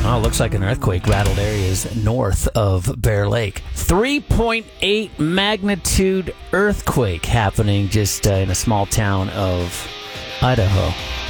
Oh, looks like an earthquake rattled areas north of Bear Lake. 3.8 magnitude earthquake happening just in a small town of Idaho.